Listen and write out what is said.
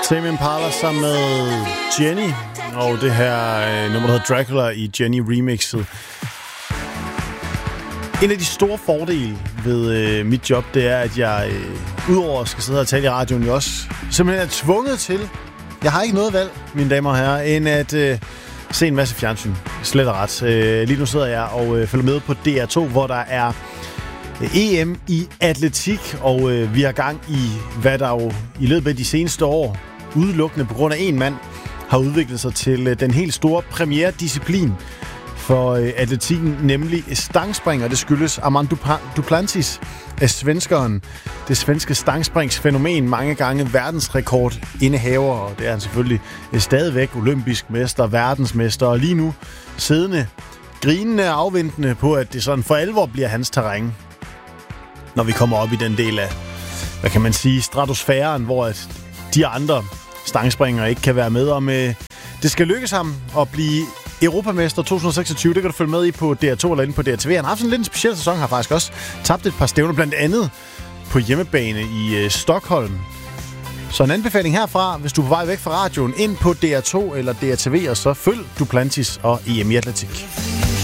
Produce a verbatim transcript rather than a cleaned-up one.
Tame Impala sammen med Jenny, og det her øh, nummer, der hedder Dracula i Jenny remixet. En af de store fordele ved øh, mit job, det er, at jeg øh, udover at skal sidde og tale i radioen, jo også simpelthen er tvunget til, jeg har ikke noget valg, mine damer og herrer, end at øh, se en masse fjernsyn. Slet og ret. Øh, lige nu sidder jeg og øh, følger med på D R to, hvor der er E M i atletik, og øh, vi har gang i, hvad der jo i løbet af de seneste år, udelukkende på grund af en mand, har udviklet sig til øh, den helt store premiere-disciplin for øh, atletikken, nemlig stangspring, og det skyldes Armand Duplantis, af svenskeren. Det svenske stangspringsfænomen, mange gange verdensrekord indehaver, og det er han selvfølgelig øh, stadigvæk olympisk mester, verdensmester, og lige nu siddende, grinende og afventende på, at det sådan for alvor bliver hans terræn, når vi kommer op i den del af, hvad kan man sige, stratosfæren, hvor at de andre stangspringere ikke kan være med, om øh, det skal lykkes ham at blive europamester to tusind og seksogtyve. Det kan du følge med i på D R to eller inde på D R T V. Han har haft sådan lidt en speciel sæson, har faktisk også tabt et par stævner, blandt andet på hjemmebane i øh, Stockholm. Så en anbefaling herfra, hvis du er på vej væk fra radioen, ind på D R to eller D R T V, og så følg Duplantis og E M i atletik.